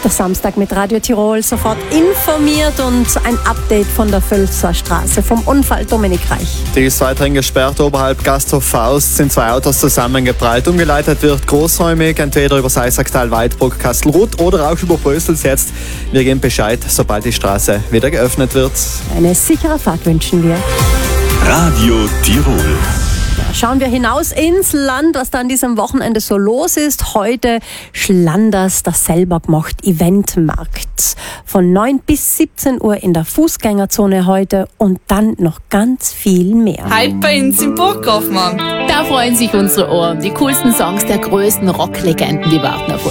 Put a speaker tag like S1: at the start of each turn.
S1: Der Samstag mit Radio Tirol, sofort informiert und ein Update von der Völzerstraße vom Unfall Dominik Reich.
S2: Die ist weiterhin gesperrt. Oberhalb Gasthof Faust sind 2 Autos zusammengeprallt. Umgeleitet wird großräumig, entweder über Seisacktal, Weidbruck, Kastelruth oder auch über Brösels jetzt. Wir geben Bescheid, sobald die Straße wieder geöffnet wird.
S1: Eine sichere Fahrt wünschen wir.
S3: Radio Tirol.
S1: Schauen wir hinaus ins Land, was da an diesem Wochenende so los ist. Heute Schlanders, das selber gemacht Eventmarkt. Von 9 bis 17 Uhr in der Fußgängerzone heute und dann noch ganz viel mehr.
S4: Heute bei uns im Burgkaufmann.
S5: Da freuen sich unsere Ohren. Die coolsten Songs der größten Rocklegenden, die warten auf uns.